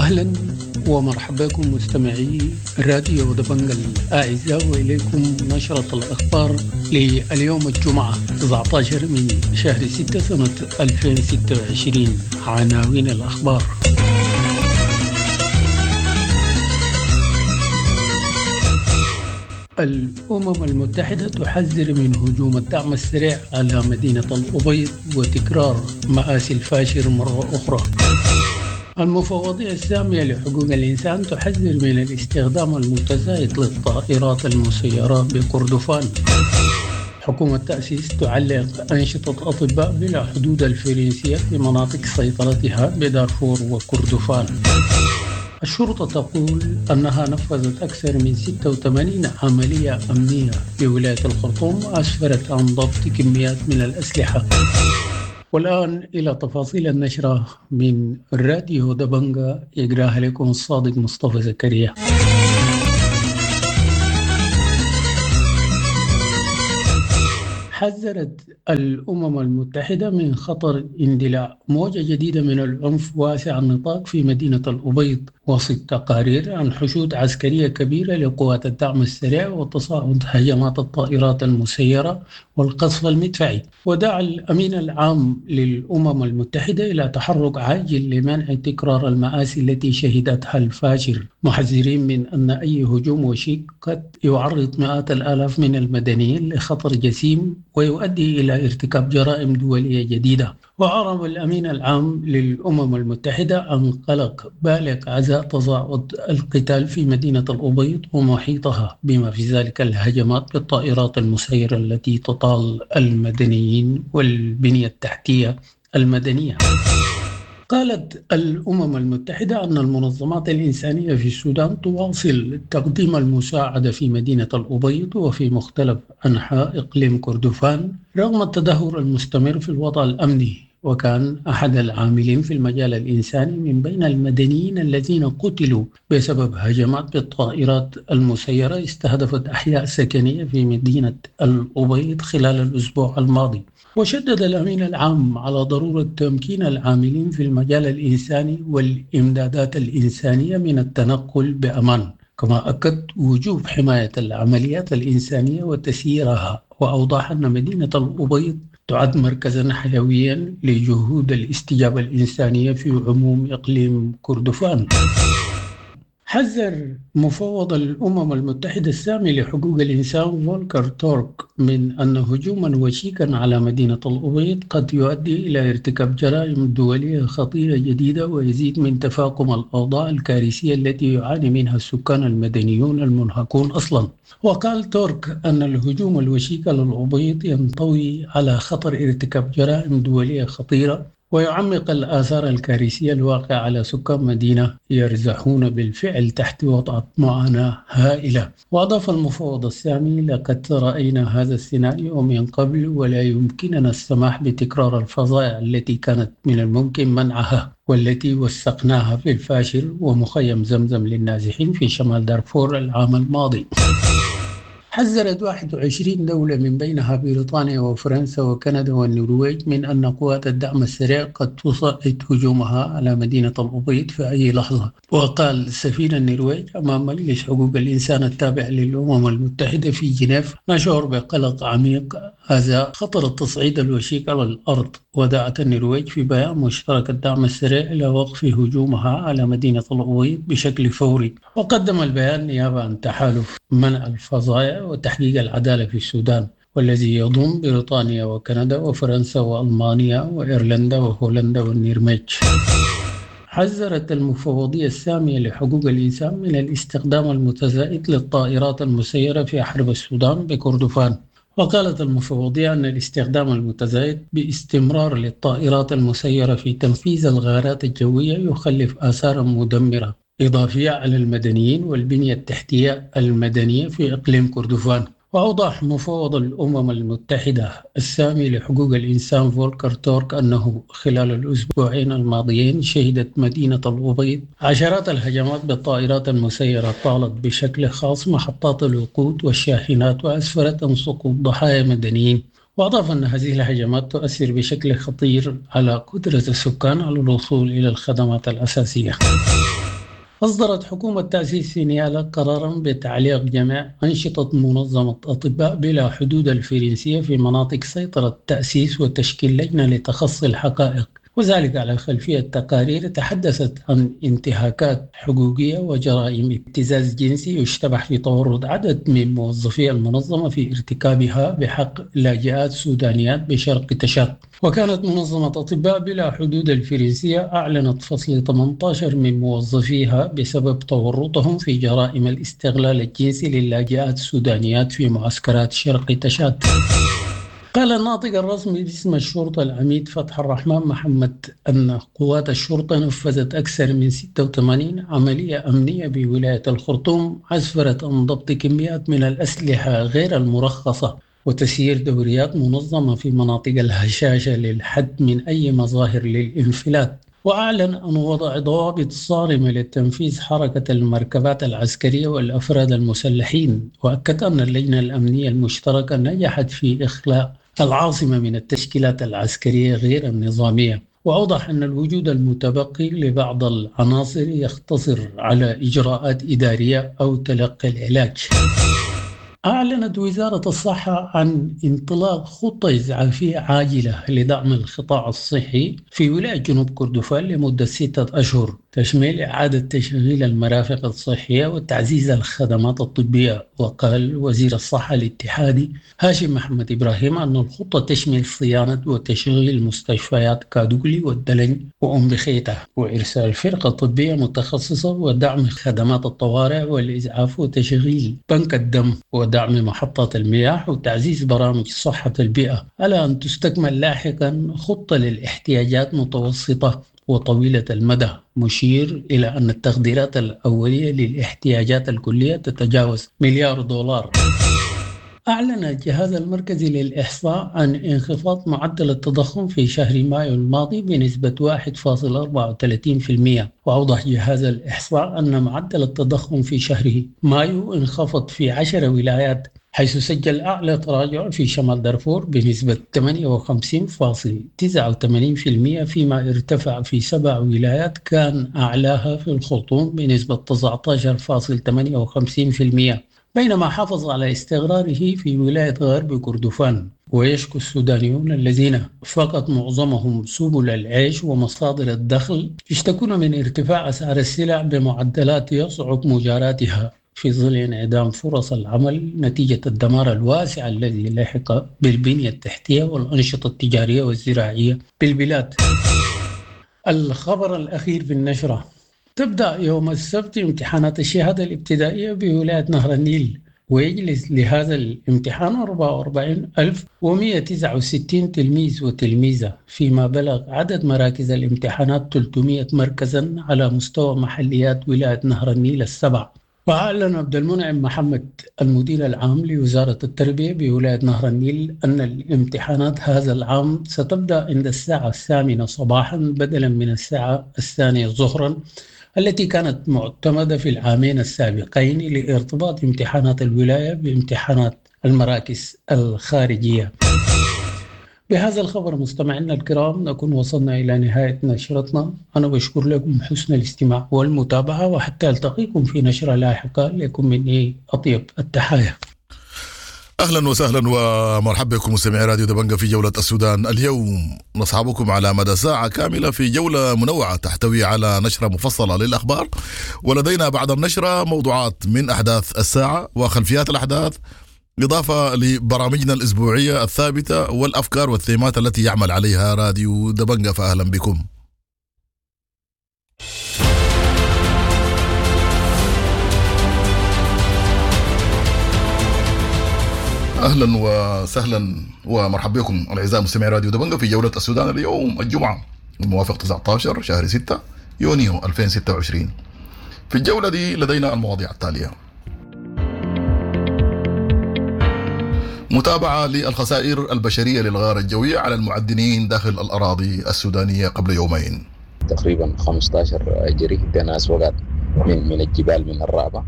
أهلا ومرحبا بكم مستمعي راديو دبنج الأعزاء، وإليكم نشرة الأخبار لليوم الجمعة 19 من شهر 6 سنة 2026. عناوين الأخبار: الأمم المتحدة تحذر من هجوم الدعم السريع على مدينة الأبيض وتكرار مآسي الفاشر مرة أخرى. المفوضية السامية لحقوق الإنسان تحذر من الاستخدام المتزايد للطائرات المسيرة بكردفان. حكومة تأسيس تعلق أنشطة أطباء بلا حدود الفرنسية في مناطق سيطرتها بدارفور وكردفان. الشرطة تقول أنها نفذت أكثر من 86 عملية أمنية في ولاية الخرطوم، أسفرت عن ضبط كميات من الأسلحة. والآن إلى تفاصيل النشرة من الراديو دبنجا، يقراها لكم الصادق مصطفى زكريا. حذرت الأمم المتحدة من خطر اندلاع موجة جديدة من العنف واسع النطاق في مدينة الأبيض، وسط تقارير عن حشود عسكرية كبيرة لقوات الدعم السريع وتصاعد هجمات الطائرات المسيرة والقصف المدفعي. ودعا الأمين العام للأمم المتحدة إلى تحرك عاجل لمنع تكرار المآسي التي شهدتها الفاجر، محذرين من أن أي هجوم وشيك قد يعرض مئات الآلاف من المدنيين لخطر جسيم ويؤدي إلى ارتكاب جرائم دولية جديدة. وأعرب الأمين العام للأمم المتحدة عن قلق بالغ عزاء تصاعد القتال في مدينة الأبيض ومحيطها، بما في ذلك الهجمات بالطائرات المسيرة التي تطال المدنيين والبنية التحتية المدنية. قالت الأمم المتحدة أن المنظمات الإنسانية في السودان تواصل تقديم المساعدة في مدينة الأبيض وفي مختلف أنحاء إقليم كردفان رغم التدهور المستمر في الوضع الأمني. وكان أحد العاملين في المجال الإنساني من بين المدنيين الذين قتلوا بسبب هجمات بالطائرات المسيرة استهدفت أحياء سكنية في مدينة الأبيض خلال الأسبوع الماضي. وشدد الأمين العام على ضرورة تمكين العاملين في المجال الإنساني والإمدادات الإنسانية من التنقل بأمان، كما أكد وجوب حماية العمليات الإنسانية وتسييرها. وأوضح أن مدينة الأبيض تعد مركزا حيويا لجهود الاستجابة الإنسانية في عموم إقليم كردفان. حذر مفوض الأمم المتحدة السامي لحقوق الإنسان فولكر تورك من أن هجوما وشيكا على مدينة الأبيض قد يؤدي إلى ارتكاب جرائم دولية خطيرة جديدة ويزيد من تفاقم الأوضاع الكارثية التي يعاني منها السكان المدنيون المنهكون أصلا. وقال تورك أن الهجوم الوشيك للأبيض ينطوي على خطر ارتكاب جرائم دولية خطيرة ويعمق الآثار الكارثية الواقعة على سكان مدينة يرزحون بالفعل تحت وضع معاناة هائلة. وأضاف المفوض السامي: لقد رأينا هذا السيناريو من قبل ولا يمكننا السماح بتكرار الفظائع التي كانت من الممكن منعها والتي وثقناها في الفاشر ومخيم زمزم للنازحين في شمال دارفور العام الماضي. حذرت 21 دولة من بينها بريطانيا وفرنسا وكندا والنرويج من أن قوات الدعم السريع قد تصعد هجومها على مدينة الأبيض في أي لحظة. وقال سفير النرويج أمام مجلس حقوق الإنسان التابع للأمم المتحدة في جنيف: نشعر بقلق عميق هذا خطر التصعيد الوشيك على الأرض. ودعت النرويج في بيان مشترك الدعم السريع إلى وقف هجومها على مدينة الأبيض بشكل فوري. وقدم البيان نيابة عن تحالف منع الفظائع وتحقيق العدالة في السودان، والذي يضم بريطانيا وكندا وفرنسا وألمانيا وإيرلندا وهولندا والنرويج. حذرت المفوضية السامية لحقوق الإنسان من الاستخدام المتزايد للطائرات المسيرة في حرب السودان بكردفان. وقالت المفوضية أن الاستخدام المتزايد باستمرار للطائرات المسيرة في تنفيذ الغارات الجوية يخلف آثارا مدمرة إضافية على المدنيين والبنية التحتية المدنية في إقليم كردفان. وأوضح مفوض الأمم المتحدة السامي لحقوق الإنسان فولكر تورك أنه خلال الأسبوعين الماضيين شهدت مدينة الأبيض عشرات الهجمات بالطائرات المسيرة طالت بشكل خاص محطات الوقود والشاحنات وأسفرت عن سقوط ضحايا مدنيين. وأضاف أن هذه الهجمات تؤثر بشكل خطير على قدرة السكان على الوصول إلى الخدمات الأساسية. أصدرت حكومة تأسيس سينيالا قرارا بتعليق جميع أنشطة منظمة أطباء بلا حدود الفرنسية في مناطق سيطرة تأسيس وتشكيل لجنة لتخصي الحقائق، وذلك على خلفية تقارير تحدثت عن انتهاكات حقوقية وجرائم ابتزاز جنسي يشتبه في تورط عدد من موظفي المنظمة في ارتكابها بحق لاجئات سودانيات بشرق تشاد. وكانت منظمة أطباء بلا حدود الفرنسية أعلنت فصل 18 من موظفيها بسبب تورطهم في جرائم الاستغلال الجنسي للاجئات السودانيات في معسكرات شرق تشاد. قال الناطق الرسمي باسم الشرطة العميد فتح الرحمن محمد أن قوات الشرطة نفذت أكثر من 86 عملية أمنية بولاية الخرطوم أسفرت عن ضبط كميات من الأسلحة غير المرخصة وتسيير دوريات منظمة في مناطق الهشاشة للحد من أي مظاهر للانفلات. وأعلن عن وضع ضوابط صارمة لتنفيذ حركة المركبات العسكرية والأفراد المسلحين، وأكد أن اللجنة الأمنية المشتركة نجحت في إخلاء العاصمة من التشكيلات العسكرية غير النظامية، وأوضح أن الوجود المتبقي لبعض العناصر يختصر على إجراءات إدارية أو تلقي العلاج. أعلنت وزارة الصحة عن انطلاق خطة إسعافية عاجلة لدعم القطاع الصحي في ولاية جنوب كردفان لمدة 6 أشهر، تشمل إعادة تشغيل المرافق الصحية وتعزيز الخدمات الطبية. وقال وزير الصحة الاتحادي هاشم محمد إبراهيم أن الخطة تشمل صيانة وتشغيل مستشفيات كادوغلي والدلنج وأم بخيتة، وإرسال فرقة طبية متخصصة، ودعم خدمات الطوارئ والإسعاف، وتشغيل بنك الدم، ودعم محطات المياه، وتعزيز برامج صحة البيئة، على أن تستكمل لاحقا خطة للاحتياجات متوسطة وطويلة المدى، مشير إلى أن التقديرات الأولية للاحتياجات الكلية تتجاوز $1,000,000,000. أعلن الجهاز المركزي للإحصاء عن انخفاض معدل التضخم في شهر مايو الماضي بنسبة 1.34%، وأوضح جهاز الإحصاء أن معدل التضخم في شهر مايو انخفض في 10 ولايات، حيث سجل أعلى تراجع في شمال دارفور بنسبة 58.89%، فيما ارتفع في 7 ولايات كان أعلاها في الخرطوم بنسبة 19.58%، بينما حافظ على استقراره في ولاية غرب كردفان. ويشكو السودانيون الذين فقط معظمهم سبل العيش ومصادر الدخل يشتكون من ارتفاع أسعار السلع بمعدلات يصعب مجاراتها في ظل انعدام فرص العمل نتيجة الدمار الواسع الذي لحق بالبنية التحتية والأنشطة التجارية والزراعية بالبلاد. الخبر الأخير في النشرة: تبدأ يوم السبت امتحانات الشهادة الابتدائية بولاية نهر النيل، ويجلس لهذا الامتحان 44,169 تلميذ وتلميذة، فيما بلغ عدد مراكز الامتحانات 300 مركزا على مستوى محليات ولاية نهر النيل ال7. وأعلن عبد المنعم محمد المدير العام لوزارة التربية بولاية نهر النيل أن الامتحانات هذا العام ستبدأ عند الساعة 8 صباحا بدلا من الساعة 2 ظهرا التي كانت معتمدة في العامين السابقين لارتباط امتحانات الولاية بامتحانات المراكز الخارجية. بهذا الخبر مستمعينا الكرام نكون وصلنا إلى نهاية نشرتنا. أنا بشكر لكم حسن الاستماع والمتابعة، وحتى ألتقيكم في نشرة لاحقة. لكم مني أطيب التحايا. أهلا وسهلا ومرحبا بكم مستمعي راديو دبنجة في جولة السودان. اليوم نصحبكم على مدى ساعة كاملة في جولة منوعة تحتوي على نشرة مفصلة للأخبار، ولدينا بعد النشرة موضوعات من أحداث الساعة وخلفيات الأحداث، إضافة لبرامجنا الأسبوعية الثابتة والأفكار والثيمات التي يعمل عليها راديو دبنجة. فأهلا بكم. أهلا وسهلا ومرحبا بكم الأعزاء مستمعي راديو دبنجة في جولة السودان اليوم الجمعة الموافق 19 شهر 6 يونيو 2026. في الجولة دي لدينا المواضيع التالية: متابعة للخسائر البشرية للغارة الجوية على المعدنين داخل الأراضي السودانية قبل يومين. تقريبا 15 جريدة ناس وقعت من الجبال من الرعبة،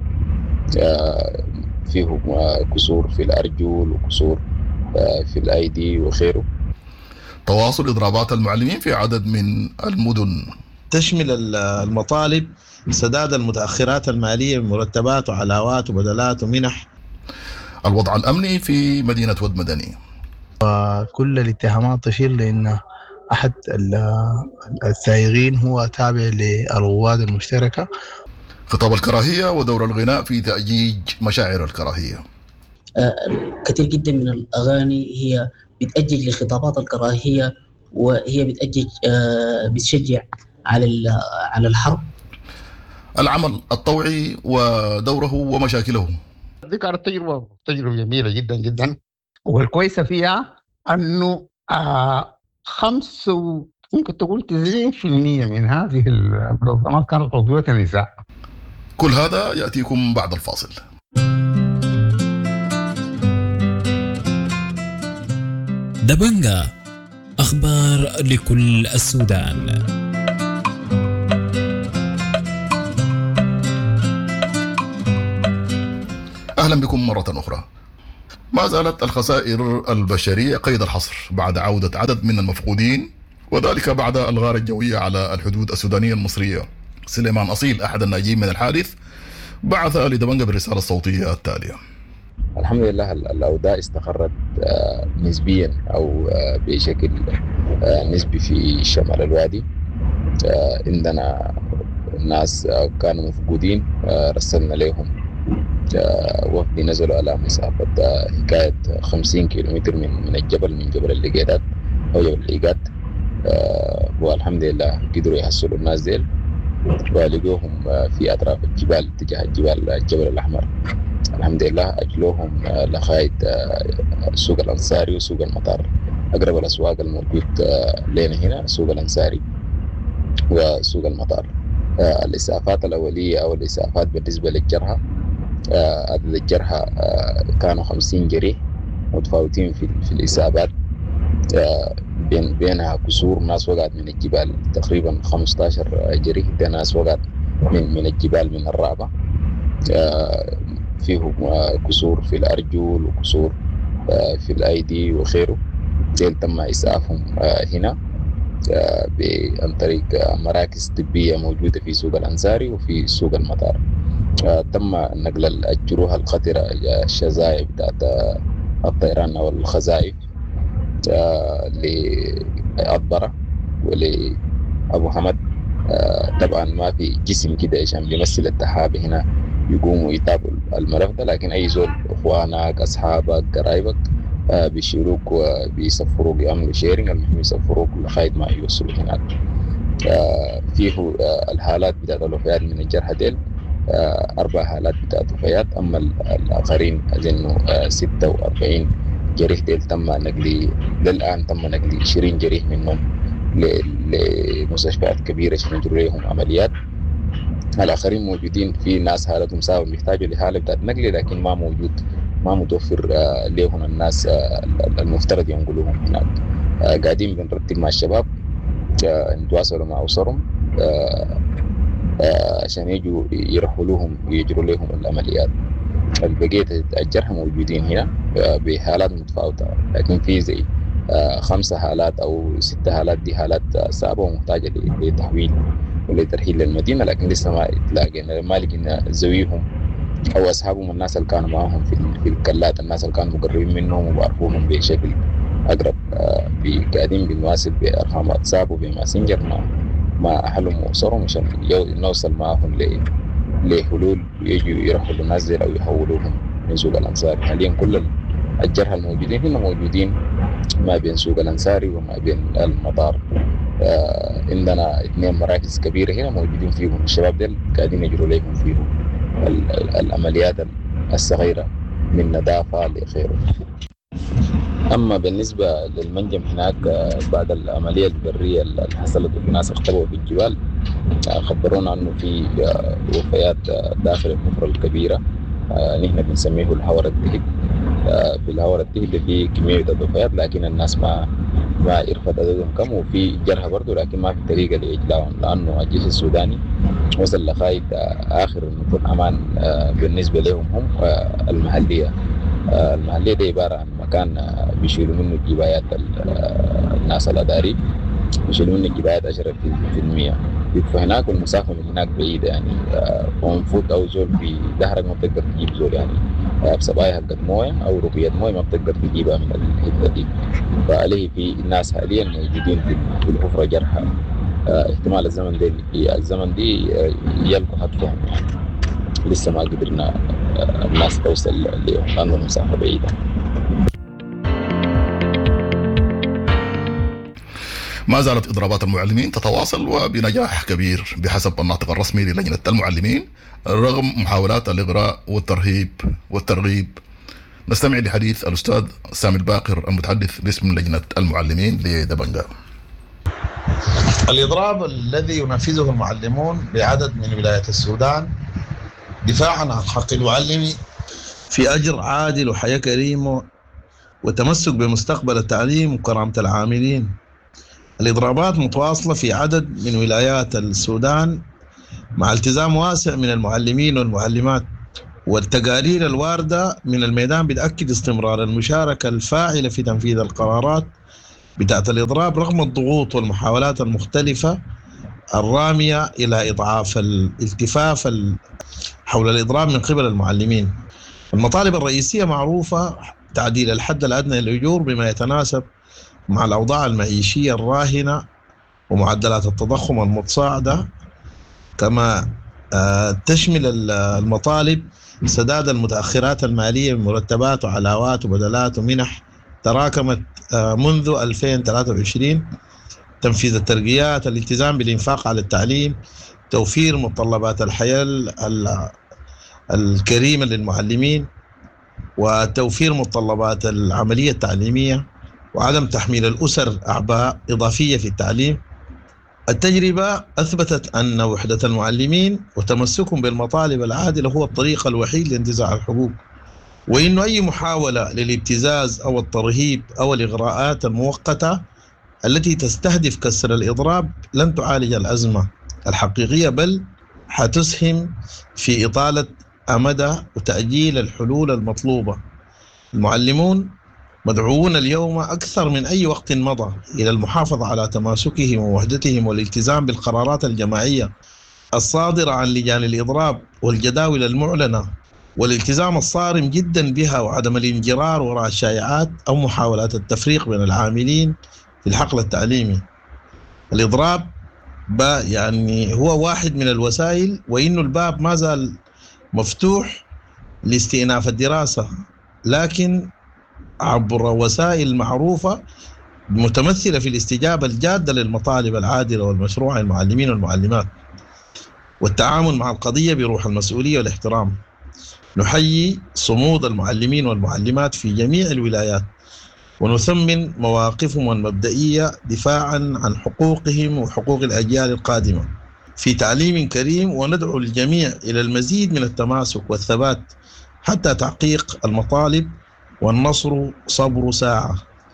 فيهم كسور في الأرجل وكسور في الأيدي وخيره. تواصل إضرابات المعلمين في عدد من المدن تشمل المطالب سداد المتأخرات المالية من مرتبات وعلاوات وبدلات ومنح. الوضع الأمني في مدينة ود مدني، كل الاتهامات تشير لأن أحد الثائرين هو تابع للرواد المشتركة. خطاب الكراهية ودور الغناء في تأجيج مشاعر الكراهية. كثير جدا من الأغاني هي بتأجج لخطابات الكراهية، وهي بتأجج بتشجع على الحرب. العمل الطوعي ودوره ومشاكله. ذكر تجربة جميلة جدا جدا، والكويسة فيها أنه ممكن تقول 90% من هذه المنظمات كانت عضوية النساء. كل هذا يأتيكم بعد الفاصل. دبنجة، أخبار لكل السودان. أهلا بكم مرة أخرى. ما زالت الخسائر البشرية قيد الحصر بعد عودة عدد من المفقودين، وذلك بعد الغار الجوية على الحدود السودانية المصرية. سليمان أصيل أحد الناجين من الحادث بعث لدبنجة بالرسالة الصوتية التالية. الحمد لله الأوضاع استقرت نسبيا أو بشكل نسبي في شمال الوادي. عندنا الناس كانوا مفقودين، رسلنا لهم وفد نزلوا على مسافة حكاية 50 كيلومتر من الجبل، من جبل الليقات أو جبل الليقات. والحمد لله قدروا يحصلوا الناس ديل ولقوهم في أطراف الجبال تجاه الجبل الأحمر. الحمد لله أجلوهم لغاية سوق الأنصاري وسوق المطار، أقرب الأسواق الموجود لنا هنا سوق الأنصاري وسوق المطار. الإسعافات الأولية أو الإسعافات بالنسبة للجرحى، عدد الجرحى كانوا 50 جريح متفاوتين في الإصابات، بينها كسور، ناس وقعت من الجبال تقريبا 15 جريح، ده ناس وقعت من الجبال من الرعبة، فيهم كسور في الأرجل وكسور في الأيدي وخيره. ديل تم إسعافهم هنا عن طريق مراكز طبية موجودة في سوق الأنصاري وفي سوق المطار. تم نقل الجروح الخطرة، الشظايا بتاعت الطيران أو الخزائف لأضبرة ولأبو حمد. طبعا ما في جسم كده عشان بيمثل التحابي هنا يقوموا يتابعوا الملف ده، لكن أي زول إخوانك أصحابك قرايبك بيشيلوك وبيسفروك، يعملوا شيرنج، المهم يسفروك لغاية ما يوصلوا هناك. فيه الحالات بتاعت الوفيات من الجرحى ديل 4 حالات بتاعت وفيات، أما الآخرين أظنوا 46 جريح ديل تم نقلي للآن، تم نقلي 20 جريح منهم لمستشفيات كبيرة عشان يجروا لهم عمليات. الآخرين موجودين، في ناس حالتهم صعبة بيحتاجوا لحالة بتاعت نقل، لكن ما متوفر لهم الناس المفترض ينقلوهم هناك. قاعدين بنرتب مع الشباب نتواصلوا مع أسرهم عشان يجوا يرحلوهم ويجروا لهم العمليات. البقية الجرحى موجودين هنا بحالات متفاوتة، لكن في زي 5 حالات أو 6 حالات دي حالات صعبة ومحتاجة لتحويل ولترحيل للمدينة، لكن لسه ما لقينا زويهم أو أصحابهم، الناس اللي كانوا معهم في الكلات، الناس اللي كانوا مقربين منهم وبعرفوهم بشكل أقرب. قاعدين بنواصل بأرقام واتساب وبماسنجر مع أهلهم وأسرهم عشان نوصل معهم لحلول ويجوا يرحلوا الناس دي أو يحولوهم من سوق الأنصاري. حاليا كل الجرحى الموجودين هنا موجودين ما بين سوق الأنصاري وما بين المطار. عندنا 2 مراكز كبيرة هنا موجودين فيهم الشباب ديل قاعدين يجروا لهم فيهم العمليات الصغيرة من نظافة لخيره. أما بالنسبة للمنجم هناك بعد العملية البرية اللي حصلت والناس اختبوا في الجبال، خبرونا أنه في وفيات داخل الحفرة الكبيرة، نحن بنسميه الهورة الدهب. في الهورة الدهب في كمية الوفيات، لكن الناس ما عرفت عددهم كم، وفي جرحى برضو لكن ما في طريقة لإجلاهم، لأنه الجيش السوداني وصل لغاية آخر نقطة أمان بالنسبة لهم هم المحلية. المحلية دي عبارة عن مكان بيشيلوا منه الجبايات، الناس الأداري بيشيلوا منه الجبايات 10%، بيكفوا هناك والمسافة من هناك بعيدة يعني ومفوت أو زول في دهرك ما بتقدر تجيب زول يعني بسبايا حقت موية أو رقية موية ما بتقدر تجيبها من الحتة دي. فعليه في ناس حاليا موجودين في الحفرة جرحى احتمال الزمن دي يلقوا هدفهم يعني لسه ما قدرنا الناس توصل لهم لأنه المسافة بعيدة. ما زالت إضرابات المعلمين تتواصل وبنجاح كبير بحسب الناطق الرسمي للجنة المعلمين رغم محاولات الإغراء والترغيب. نستمع لحديث الأستاذ سامي الباقر المتحدث باسم لجنة المعلمين لدبنجا. الإضراب الذي ينفذه المعلمون بعدد من ولايات السودان دفاعا عن حق المعلم في أجر عادل وحياة كريمة وتمسك بمستقبل التعليم وكرامة العاملين. الإضرابات متواصلة في عدد من ولايات السودان مع التزام واسع من المعلمين والمعلمات، والتقارير الواردة من الميدان بتأكد استمرار المشاركة الفاعلة في تنفيذ القرارات بتاعت الإضراب رغم الضغوط والمحاولات المختلفة الرامية إلى إضعاف الالتفاف حول الإضراب من قبل المعلمين. المطالب الرئيسية معروفة: تعديل الحد الأدنى للأجور بما يتناسب مع الأوضاع المعيشية الراهنة ومعدلات التضخم المتصاعدة، كما تشمل المطالب سداد المتأخرات المالية من مرتبات وعلاوات وبدلات ومنح تراكمت منذ 2023، تنفيذ الترقيات، الالتزام بالإنفاق على التعليم، توفير متطلبات الحياة الكريمة للمعلمين، وتوفير متطلبات العملية التعليمية، وعدم تحميل الأسر أعباء إضافية في التعليم. التجربة أثبتت أن وحدة المعلمين وتمسكهم بالمطالب العادلة هو الطريق الوحيد لانتزاع الحقوق، وإنه أي محاولة للابتزاز أو الترهيب أو الإغراءات المؤقتة التي تستهدف كسر الإضراب لن تعالج الأزمة الحقيقية، بل حتسهم في إطالة أمد وتأجيل الحلول المطلوبة. المعلمون مدعوون اليوم أكثر من أي وقت مضى إلى المحافظة على تماسكهم ووحدتهم والالتزام بالقرارات الجماعية الصادرة عن لجان الإضراب والجداول المعلنة، والالتزام الصارم جدا بها، وعدم الانجرار وراء الشائعات أو محاولات التفريق بين العاملين في الحقل التعليمي. الإضراب يعني هو واحد من الوسائل، وإنه الباب ما زال مفتوح لاستئناف الدراسة، لكن عبر وسائل معروفة متمثلة في الاستجابة الجادة للمطالب العادلة والمشروعة للمعلمين والمعلمات والتعامل مع القضية بروح المسؤولية والاحترام. نحيي صمود المعلمين والمعلمات في جميع الولايات ونثمن مواقفهم المبدئية دفاعا عن حقوقهم وحقوق الأجيال القادمة في تعليم كريم، وندعو الجميع إلى المزيد من التماسك والثبات حتى تحقيق المطالب، والنصر صبر ساعة.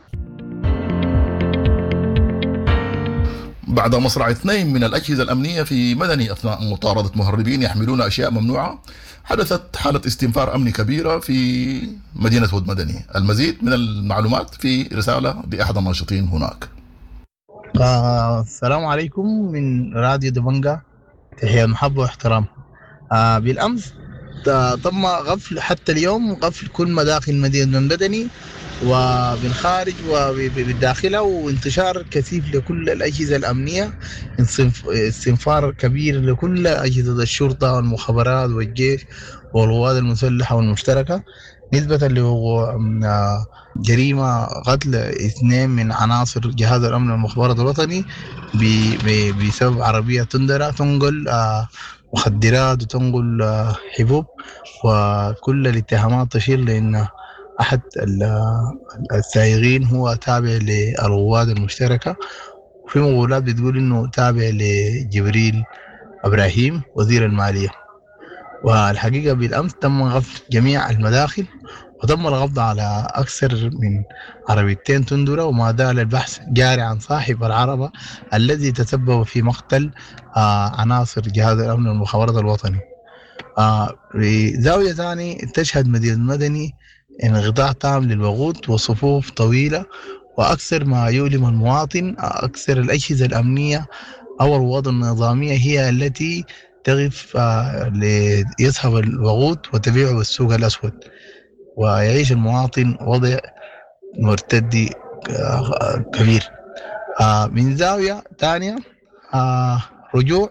بعد مصرع 2 من الأجهزة الأمنية في مدني أثناء مطاردة مهربين يحملون أشياء ممنوعة، حدثت حالة استنفار أمني كبيرة في مدينة هود مدني. المزيد من المعلومات في رسالة لأحد الناشطين هناك. السلام عليكم من راديو دبنجا، تحية محبة واحترام. بالأمس تم غفل حتى اليوم غفل كل مداخل مدينة مدني وبالخارج وبالداخلة، وانتشار كثيف لكل الأجهزة الأمنية، استنفار كبير لكل أجهزة الشرطة والمخابرات والجيش والقوات المسلحة والمشتركة، نسبة لوقوع جريمة قتل 2 من عناصر جهاز الأمن والمخابرات الوطني بسبب عربية تندرة تنقل مخدرات وتنقل حبوب، وكل الاتهامات تشير لأن أحد السائقين هو تابع للقوات المشتركة، وفي مقولات بتقول إنه تابع لجبريل إبراهيم وزير المالية. والحقيقة بالأمس تم غفل جميع المداخل وتم القبض على أكثر من عربيتين تندرة، وما زال البحث جاري عن صاحب العربة الذي تسبب في مقتل عناصر جهاز الأمن والمخابرات الوطني. بزاوية ثانية تشهد مدينة مدني انقطاع تام للوقود وصفوف طويلة، وأكثر ما يؤلم المواطن أكثر الأجهزة الأمنية أو الرواد النظامية هي التي تقف ليسحب الوقود وتبيعه بالسوق الأسود، ويعيش المواطن وضع مرتدي كبير. من زاوية ثانية رجوع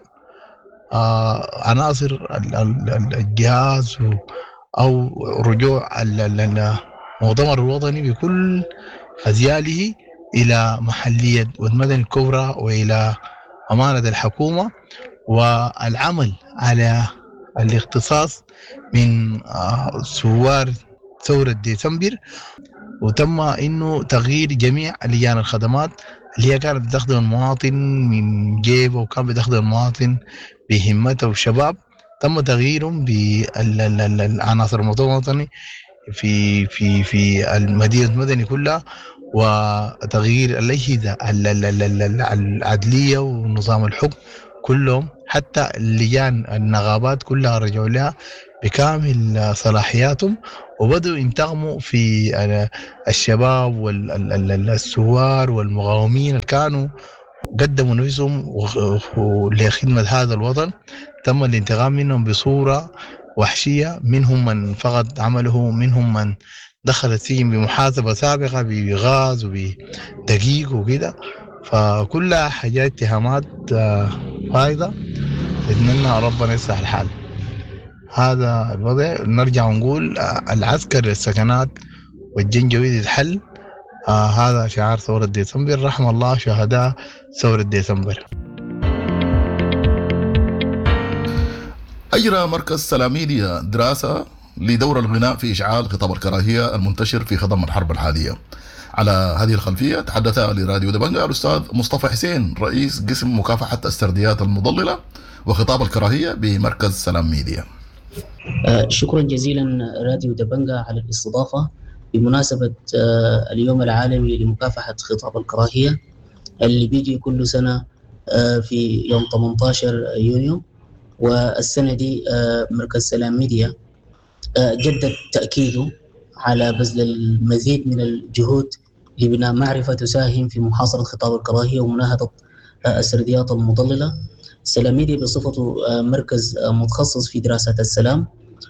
عناصر الجهاز أو رجوع المؤتمر الوطني بكل أزياله إلى محلية والمدن الكبرى وإلى أمانة الحكومة، والعمل على الاختصاص من ثوار ثورة ديسمبر. وتم إنه تغيير جميع لجان الخدمات اللي هي كانت بتخدم المواطن من جيبه وكان بتخدم المواطن بهمته والشباب، تم تغييرهم بالعناصر المؤتمر الوطني في المدينة المدني كلها، وتغيير الأجهزة العدلية ونظام الحكم كلهم، حتى اللجان النغابات كلها رجعوا لها بكامل صلاحياتهم، وبدأوا ينتغموا في الشباب والثوار والمقاومين اللي كانوا قدموا نفسهم لخدمة هذا الوطن. تم الانتقام منهم بصورة وحشية، منهم من فقد عمله، منهم من دخل السجن بمحاسبة سابقة بغاز وبدقيق وكده، فكلها حاجات اتهامات فايضة. نتمنى ربنا يصلح الحال. هذا الوضع. نرجع ونقول العسكر للسكنات والجنجويد يتحل. هذا شعار ثورة ديسمبر. رحم الله شهداء ثورة ديسمبر. أجرى مركز سلاميديا دراسة لدور الغناء في إشعال خطاب الكراهية المنتشر في خضم الحرب الحالية. على هذه الخلفية تحدث لراديو دبنجة الأستاذ مصطفى حسين رئيس قسم مكافحة السرديات المضللة وخطاب الكراهية بمركز سلام ميديا. شكرا جزيلا راديو دبنجة على الاستضافة بمناسبة اليوم العالمي لمكافحة خطاب الكراهية اللي بيجي كل سنة في يوم 18 يونيو. والسنة دي مركز سلام ميديا جدد تأكيده على بذل المزيد من الجهود لبناء معرفة تساهم في محاصرة خطاب الكراهية ومناهضة السرديات المضللة. سلام ميديا بصفته مركز متخصص في دراسات السلام،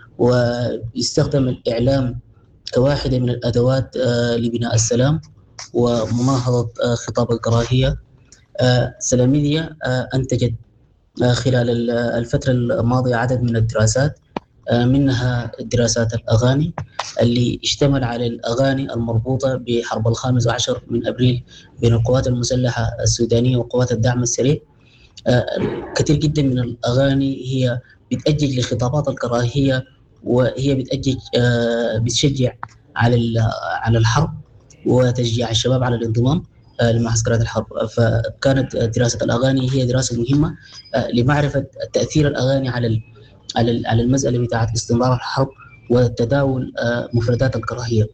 ويستخدم الإعلام كواحدة من الأدوات لبناء السلام ومناهضة خطاب الكراهية. سلام ميديا أنتجت خلال الفترة الماضية عدد من الدراسات، منها دراسات الأغاني اللي اشتمل على الأغاني المربوطة بحرب 15 من أبريل بين القوات المسلحة السودانية وقوات الدعم السريع. كثير جدا من الأغاني هي بتأجج لخطابات الكراهية، وهي بتشجع على الحرب وتشجيع الشباب على الانضمام لمعسكرات الحرب. فكانت دراسة الأغاني هي دراسة مهمة لمعرفة تأثير الأغاني على المسألة بتاعت استمرار الحرب وتداول مفردات الكراهية.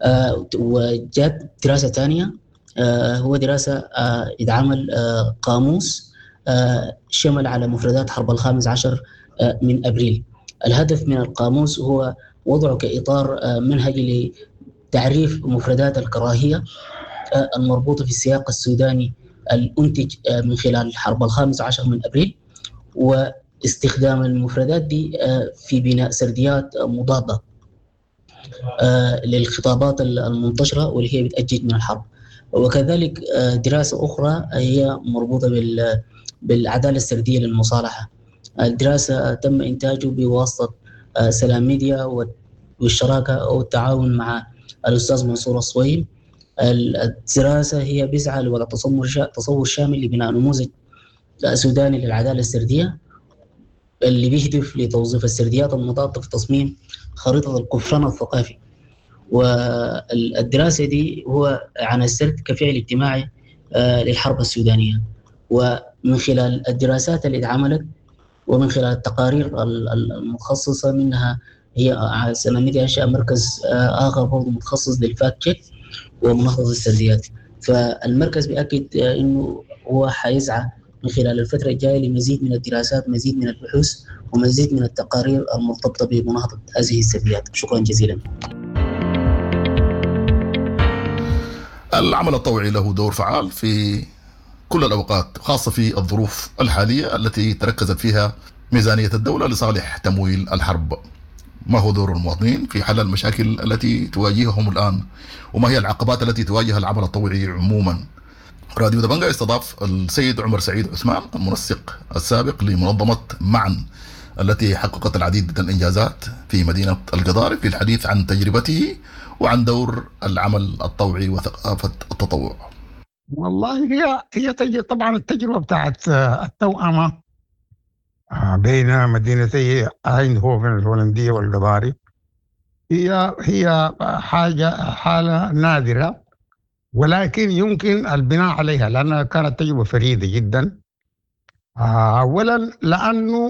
وجات دراسة ثانية هو دراسة اتعمل قاموس شمل على مفردات حرب 15 من أبريل. الهدف من القاموس هو وضعه كإطار منهجي لتعريف مفردات الكراهية المربوطة في السياق السوداني الأنتج من خلال حرب 15 من أبريل، واستخدام المفردات دي في بناء سرديات مضادة للخطابات المنتشرة واللي هي بتأجج من الحرب. وكذلك دراسة أخرى هي مربوطة بالعدالة السردية للمصالحة. الدراسة تم إنتاجه بواسطة سلام ميديا والشراكة أو التعاون مع الأستاذ منصور الصويم. الدراسة هي بسعى لوضع تصور شامل لبناء نموذج سوداني للعدالة السردية اللي بيهدف لتوظيف السرديات المضادة في تصميم خريطة الكفران الثقافي. والدراسة دي هو عن السرد كفعل اجتماعي للحرب السودانية. ومن خلال الدراسات اللي اتعملت ومن خلال التقارير المتخصصة منها هي سلام ميديا أنشأ مركز آخر برضه متخصص للفاكت تشيك ومناهضة السرديات. فالمركز بيأكد إنه هو حيسعى من خلال الفترة الجاية لمزيد من الدراسات، مزيد من البحوث، ومزيد من التقارير المرتبطة بمناهضة هذه السرديات. شكرا جزيلا. العمل الطوعي له دور فعال في كل الأوقات، خاصة في الظروف الحالية التي تركزت فيها ميزانية الدولة لصالح تمويل الحرب. ما هو دور المواطنين في حل المشاكل التي تواجههم الآن؟ وما هي العقبات التي تواجه العمل الطوعي عموما؟ راديو دبنجا استضاف السيد عمر سعيد عثمان، المنسق السابق لمنظمة معا التي حققت العديد من الإنجازات في مدينة القضارف، للحديث عن تجربته وعن دور العمل الطوعي وثقافة التطوع. والله هي طبعا التجربة بتاعت التوأمة بين مدينتي ايندهوفن الهولندية والقضارف هي حالة نادرة، ولكن يمكن البناء عليها لأنها كانت تجربة فريدة جدا. أولا لأنه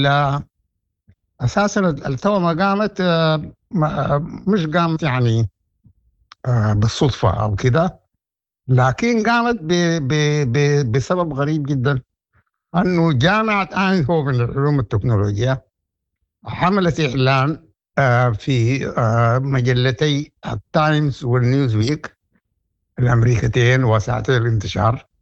أساسا التوأمة قامت مش قامت يعني بالصدفة أو كده، لكن قامت بسبب غريب جدا، أنه جامعة ايندهوفن للعلوم التكنولوجيا حملت إعلان في مجلتي التايمز والنيوز ويك الأمريكتين واسعتي الانتشار